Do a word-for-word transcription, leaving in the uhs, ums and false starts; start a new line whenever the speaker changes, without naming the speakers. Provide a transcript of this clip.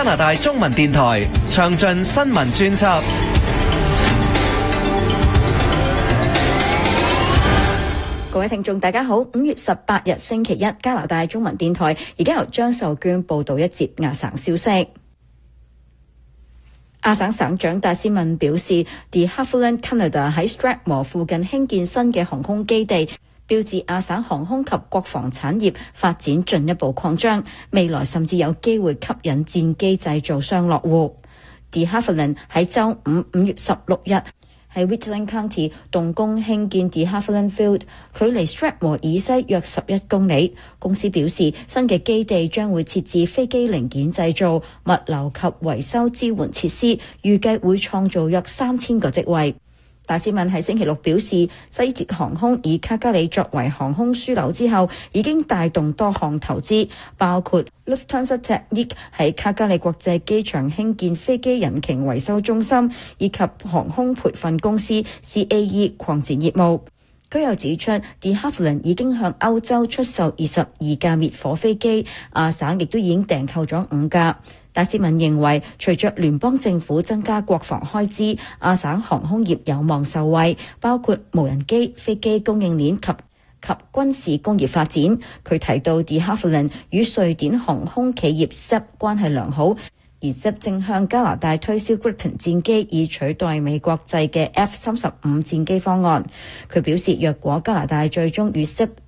拿大中文電台詳盡新聞專輯。
各位聽眾大家好，五月十八日星期一，加拿大中文電台而家由張秀娟報道一節亞省消息。亞省省長達斯文表示 ，De Havilland Canada 喺 Strathmore 附近興建新嘅航空基地，標誌亞省航空及國防產業發展進一步擴張，未來甚至有機會吸引戰機製造商落戶。De Havilland 喺週五五月十六日喺 Whitland County 動工興建 De Havilland Field， 距離 Strathmore 以西約十一公里。公司表示，新嘅基地將會設置飛機零件製造、物流及維修支援設施，預計會創造約三千個職位。達斯文喺星期六表示，西捷航空以卡加里作為航空樞紐之後，已經帶動多項投資，包括 Lufthansa Technik 喺卡加里國際機場興建飛機引擎維修中心，以及航空培訓公司 C A E 擴展業務。佢又指出 De Havilland 已經向歐洲出售二十二架滅火飛機，亞省亦都已經訂購咗五架。達斯文認為，隨着聯邦政府增加國防開支，亞省航空業有望受惠，包括無人機、飛機供應鏈及及軍事工業發展。佢提到 De Havilland 與瑞典航空企業 Z E P 關係良好，而 Z E P 正向加拿大推銷 Gripen 戰機，以取代美國製嘅 F 三十五戰機方案。佢表示，若果加拿大最終與 Z E P